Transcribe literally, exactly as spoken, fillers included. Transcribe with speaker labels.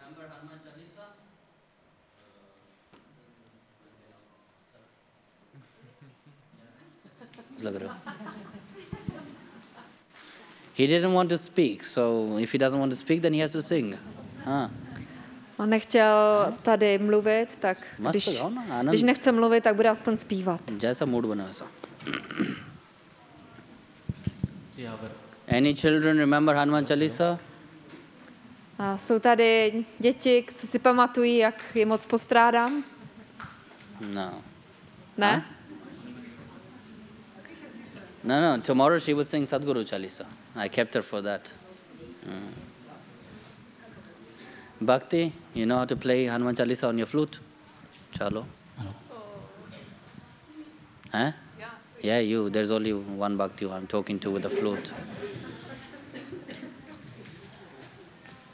Speaker 1: He didn't want to speak, so if he doesn't want to speak, then he has to sing. Huh.
Speaker 2: On nechtěl tady mluvit, tak když, když nechce mluvit, tak bude aspoň zpívat.
Speaker 1: Jaisa mood bana aisa. Any children remember Hanuman Chalisa?
Speaker 2: A jsou tady děti, co si pamatují, jak je moc postrádám?
Speaker 1: No.
Speaker 2: Ne?
Speaker 1: Huh? No, no. Tomorrow she will sing Sadhguru Chalisa. I kept her for that. Mm. Bhakti, you know how to play Hanuman Chalisa on your flute? Chalo.
Speaker 3: Hello.
Speaker 1: Huh? Yeah. Yeah, you. There's only one Bhakti who I'm talking to with the flute.